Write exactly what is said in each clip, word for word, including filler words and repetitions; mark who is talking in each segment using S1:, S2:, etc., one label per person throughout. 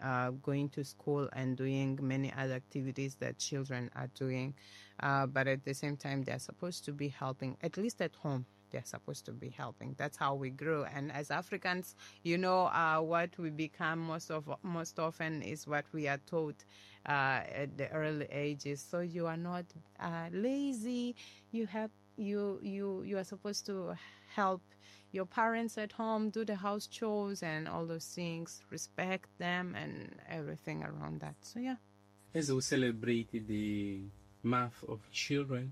S1: uh, going to school and doing many other activities that children are doing. Uh, but at the same time, they're supposed to be helping, at least at home. They're supposed to be helping. That's how we grew. And as Africans, you know, uh, what we become most of most often is what we are taught uh, at the early ages. So you are not uh, lazy. You have you you you are supposed to help your parents at home, do the house chores and all those things, respect them and everything around that. So yeah.
S2: As we celebrated the month of children,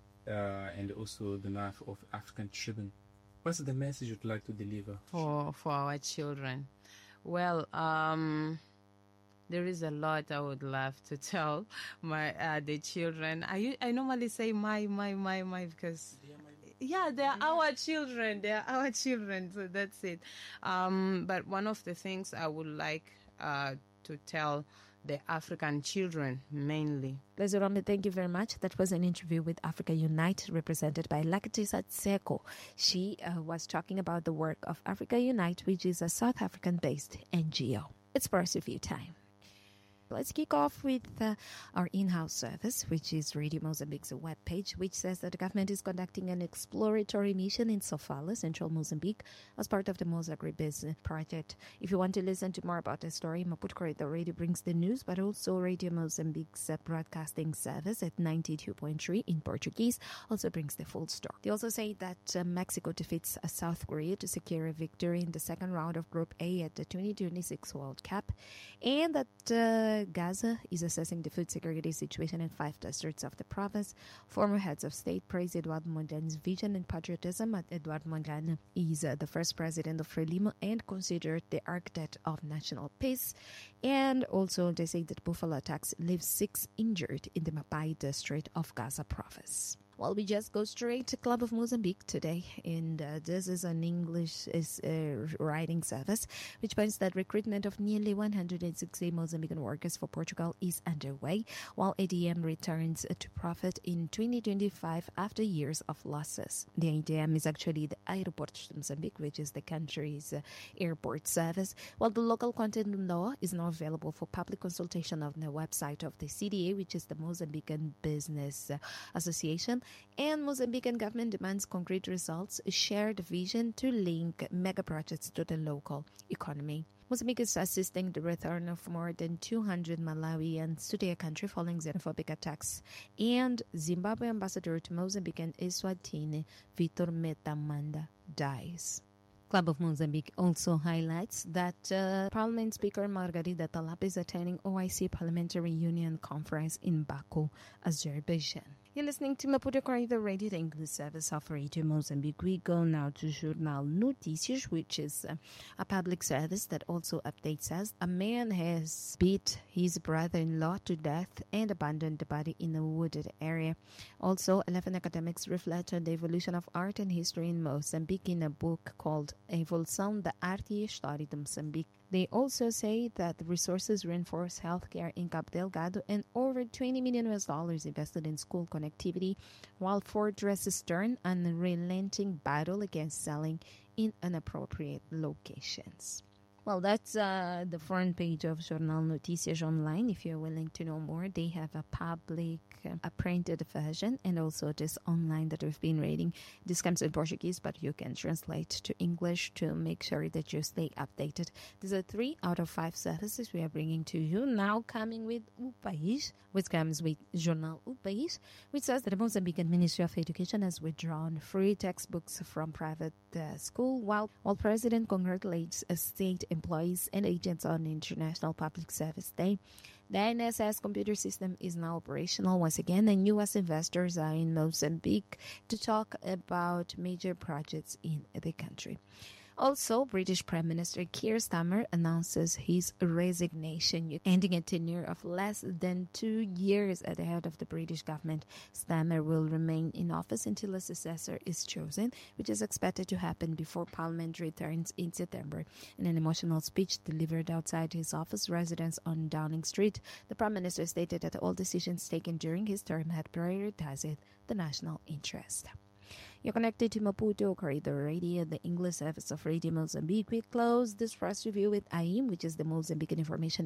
S2: Uh, and also the month of African children, what's the message you'd like to deliver
S1: for for our children? Well, um, there is a lot I would love to tell my uh, the children. I I normally say my my my my because yeah, they are our children. They are our children. So that's it. Um, but one of the things I would like uh, to tell the African children mainly.
S3: Lesorombe, thank you very much. That was an interview with Africa Unite, represented by Lakatisa Tseko. She uh, was talking about the work of Africa Unite, which is a South African-based N G O. It's Percy View time. Let's kick off with uh, our in-house service, which is Radio Mozambique's webpage, which says that the government is conducting an exploratory mission in Sofala, central Mozambique, as part of the Mozagribiz project. If you want to listen to more about the story, Maputo Corridor Radio brings the news, but also Radio Mozambique's uh, broadcasting service at ninety-two point three in Portuguese also brings the full story. They also say that uh, Mexico defeats uh, South Korea to secure a victory in the second round of Group A at the twenty twenty-six World Cup, and that uh, Gaza is assessing the food security situation in five districts of the province. Former heads of state praise Eduardo Mondlane's vision and patriotism. Eduardo Mondlane is uh, the first president of Frelimo and considered the architect of national peace. And also they say that buffalo attacks leave six injured in the Mapai district of Gaza province. Well, we just go straight to Club of Mozambique today, and uh, this is an English is, uh, writing service, which finds that recruitment of nearly one hundred sixty Mozambican workers for Portugal is underway, while A D M returns to profit in twenty twenty-five after years of losses. The A D M is actually the Aeroportos de Mozambique, which is the country's uh, airport service, while the local content law is now available for public consultation on the website of the C D A, which is the Mozambican Business uh, Association. And Mozambican government demands concrete results, a shared vision to link mega projects to the local economy. Mozambique is assisting the return of more than two hundred Malawians to their country following xenophobic attacks. And Zimbabwe ambassador to Mozambique and Eswatini, Vitor Metamanda, dies. Club of Mozambique also highlights that uh, Parliament Speaker Margarida Talap is attending O I C Parliamentary Union Conference in Baku, Azerbaijan. You're listening to Maputo Corridor Radio, the English service of Radio Mozambique. We go now to Jornal Notícias, which is uh, a public service that also updates us. A man has beat his brother-in-law to death and abandoned the body in a wooded area. Also, eleven academics reflect on the evolution of art and history in Mozambique in a book called Evolução da Arte e História de Moçambique. They also say that the resources reinforce healthcare in Cabo Delgado and over twenty million U S dollars invested in school connectivity, while Ford dresses stern unrelenting battle against selling in inappropriate locations. Well, that's uh, the front page of Jornal Notícias Online. If you're willing to know more, they have a public, uh, a printed version, and also this online that we've been reading. This comes in Portuguese, but you can translate to English to make sure that you stay updated. These are three out of five services we are bringing to you. Now coming with O País, which comes with Jornal O País, which says that the Mozambican Ministry of Education has withdrawn free textbooks from private uh, school, while, while President congratulates a state employees and agents on International Public Service Day. The N S S computer system is now operational once again, and U S investors are in Mozambique to talk about major projects in the country. Also, British Prime Minister Keir Starmer announces his resignation, ending a tenure of less than two years at the head of the British government. Starmer will remain in office until a successor is chosen, which is expected to happen before Parliament returns in September. In an emotional speech delivered outside his office residence on Downing Street, the Prime Minister stated that all decisions taken during his term had prioritized the national interest. You're connected to Maputo Corridor Radio, the English service of Radio Mozambique. We close this press review with A I M, which is the Mozambican Information